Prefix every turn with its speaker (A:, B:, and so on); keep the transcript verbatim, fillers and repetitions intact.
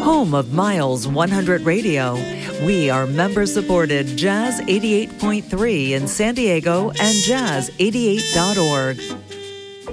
A: Home of Miles one hundred Radio. We are member-supported Jazz eighty-eight point three in San Diego and jazz eighty-eight dot org.